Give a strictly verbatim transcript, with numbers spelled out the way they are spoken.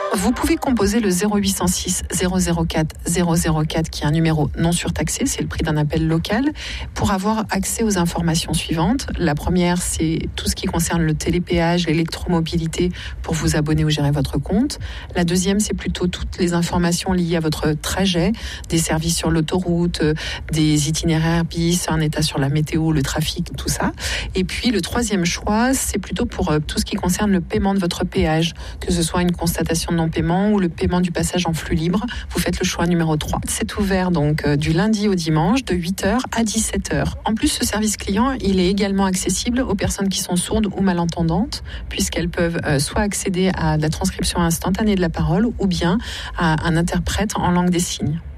Vous pouvez composer le zéro huit cent six zéro zéro quatre zéro zéro quatre qui est un numéro non surtaxé, c'est le prix d'un appel local, pour avoir accès aux informations suivantes. La première, c'est tout ce qui concerne le télépéage, l'électromobilité pour vous abonner ou gérer votre compte. La deuxième, c'est plutôt toutes les informations liées à votre trajet, des services sur l'autoroute, des itinéraires bis, un état sur la météo, le trafic, tout ça. Et puis le troisième choix, c'est plutôt pour tout ce qui concerne le paiement de votre péage, que ce soit une constatation de non-paiement ou le paiement du passage en flux libre. Vous faites le choix numéro trois. C'est ouvert donc euh, du lundi au dimanche de huit heures à dix-sept heures. En plus, ce service client, il est également accessible aux personnes qui sont sourdes ou malentendantes, puisqu'elles peuvent euh, soit accéder à la transcription instantanée de la parole ou bien à un interprète en langue des signes.